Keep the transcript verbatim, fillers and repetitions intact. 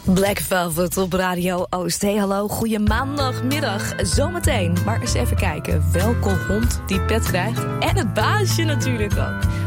Black Velvet op Radio Oost. Hey, hallo, goeie maandagmiddag. Zometeen, maar eens even kijken welke hond die pet krijgt. En het baasje natuurlijk ook.